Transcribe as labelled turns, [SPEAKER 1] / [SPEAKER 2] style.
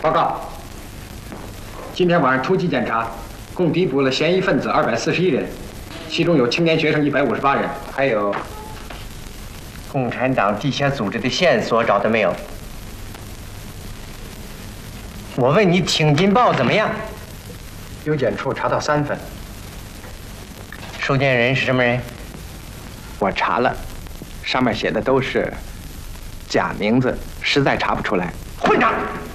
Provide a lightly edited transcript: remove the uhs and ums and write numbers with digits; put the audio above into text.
[SPEAKER 1] 报告，今天晚上突击检查，共逮捕了嫌疑分子241人，其中有青年学生158人，还有共产党地下组织的线索找到没有？我问你，挺进报怎么样？邮检处查到3份。收件人是什么人？我查了，上面写的都是假名字，实在查不出来。混账！